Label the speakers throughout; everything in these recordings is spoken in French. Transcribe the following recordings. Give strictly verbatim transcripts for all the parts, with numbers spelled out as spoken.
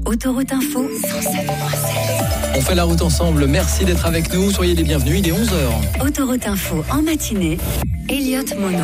Speaker 1: Autoroute Info cent sept virgule sept.
Speaker 2: On fait la route ensemble, merci d'être avec nous, soyez les bienvenus, il est onze heures.
Speaker 1: Autoroute Info en matinée, Elliot Mono.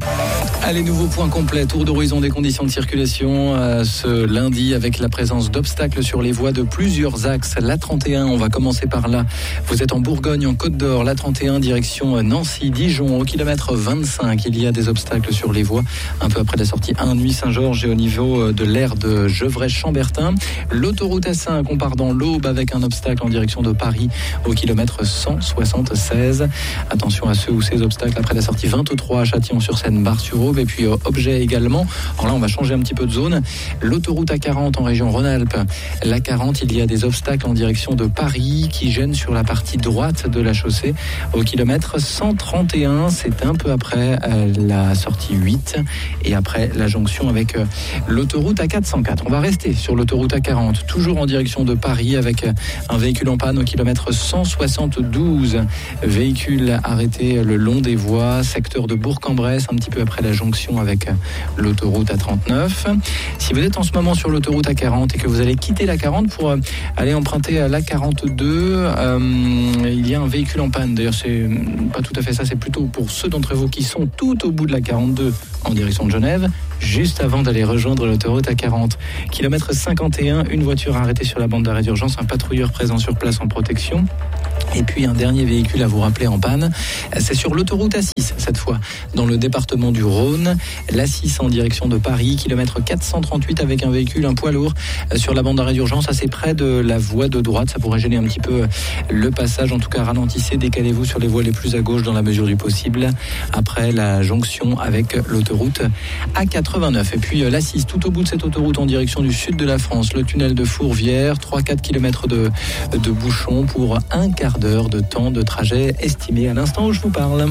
Speaker 2: Allez, nouveau point complet, tour d'horizon des conditions de circulation euh, ce lundi avec la présence d'obstacles sur les voies de plusieurs axes. La trente et un, on va commencer par là. Vous êtes en Bourgogne, en Côte d'Or, la trente et un direction Nancy-Dijon, au kilomètre vingt-cinq. Il y a des obstacles sur les voies, un peu après la sortie un Nuit-Saint-Georges et au niveau de l'aire de Gevrey-Chambertin. L'autoroute A cinq, on part dans l'Aube avec un obstacle en direction de Paris au kilomètre cent soixante-seize. Attention à ceux ou ces obstacles après la sortie vingt-trois à Châtillon-sur-Seine, Bar-sur-Aube. Et puis euh, objet également. Alors là, on va changer un petit peu de zone. L'autoroute A quarante en région Rhône-Alpes. L'A quarante, il y a des obstacles en direction de Paris qui gênent sur la partie droite de la chaussée au kilomètre cent trente et un. C'est un peu après euh, la sortie huit et après la jonction avec euh, l'autoroute A quatre cent quatre. On va rester sur l'autoroute A quarante, toujours en direction de Paris avec euh, un véhicule en panne au kilomètre cent soixante-douze. Véhicule arrêté le long des voies, secteur de Bourg-en-Bresse, un petit peu après la jonction avec l'autoroute A trente-neuf. Si vous êtes en ce moment sur l'autoroute A quarante et que vous allez quitter l'A quarante pour aller emprunter l'A quarante-deux, euh, il y a un véhicule en panne. D'ailleurs, c'est pas tout à fait ça, c'est plutôt pour ceux d'entre vous qui sont tout au bout de l'A quarante-deux en direction de Genève, juste avant d'aller rejoindre l'autoroute A quarante. Kilomètre cinquante et un, une voiture arrêtée sur la bande d'arrêt d'urgence, un patrouilleur présent sur place en protection. Et puis un dernier véhicule à vous rappeler en panne, c'est sur l'autoroute A six cette fois, dans le département du Rhône, l'A six en direction de Paris, kilomètre quatre cent trente-huit avec un véhicule, un poids lourd sur la bande d'arrêt d'urgence assez près de la voie de droite, ça pourrait gêner un petit peu le passage, en tout cas ralentissez, décalez-vous sur les voies les plus à gauche dans la mesure du possible, après la jonction avec l'autoroute A quatre-vingt-neuf. Et puis l'A six tout au bout de cette autoroute en direction du sud de la France, le tunnel de Fourvière, trois à quatre kilomètres de, de bouchons pour un quart d'heure de temps de trajet estimé à l'instant où je vous parle.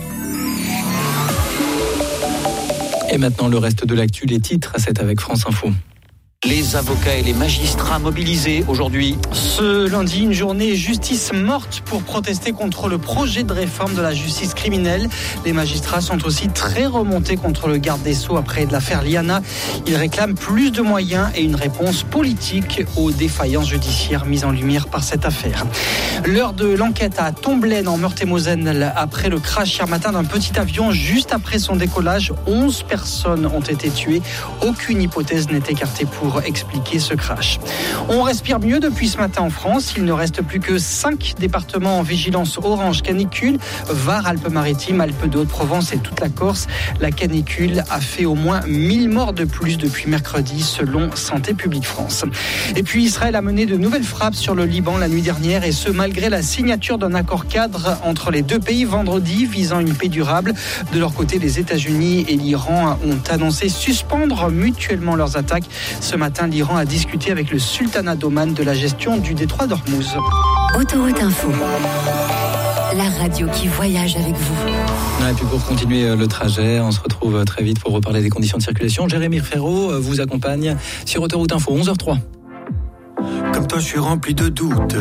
Speaker 2: Et maintenant le reste de l'actu, les titres, c'est avec France Info.
Speaker 3: Les avocats et les magistrats mobilisés aujourd'hui.
Speaker 4: Ce lundi, une journée justice morte pour protester contre le projet de réforme de la justice criminelle. Les magistrats sont aussi très remontés contre le garde des Sceaux après l'affaire Liana. Ils réclament plus de moyens et une réponse politique aux défaillances judiciaires mises en lumière par cette affaire. L'heure de l'enquête à Tomblaine en Meurthe-et-Moselle après le crash hier matin d'un petit avion juste après son décollage. onze personnes ont été tuées. Aucune hypothèse n'est écartée pour expliquer ce crash. On respire mieux depuis ce matin en France. Il ne reste plus que cinq départements en vigilance orange canicule. Var, Alpes-Maritimes, Alpes de Haute-Provence et toute la Corse. La canicule a fait au moins mille morts de plus depuis mercredi selon Santé publique France. Et puis Israël a mené de nouvelles frappes sur le Liban la nuit dernière et ce malgré la signature d'un accord cadre entre les deux pays vendredi visant une paix durable. De leur côté, les États-Unis et l'Iran ont annoncé suspendre mutuellement leurs attaques. Ce matin, l'Iran a discuté avec le sultanat d'Oman de la gestion du détroit d'Ormuz.
Speaker 1: Autoroute Info, la radio qui voyage avec vous.
Speaker 2: Et puis pour continuer le trajet, on se retrouve très vite pour reparler des conditions de circulation. Jérémy Ferraud vous accompagne sur Autoroute Info, onze heures zéro trois.
Speaker 5: Comme toi, je suis rempli de doutes.